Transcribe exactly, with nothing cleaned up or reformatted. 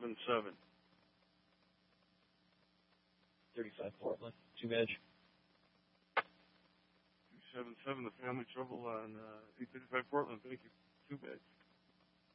seven seven. thirty-five Portland. Two veg. two seven seven, the family trouble on uh, eight thirty-five Portland. Thank you. Two veg.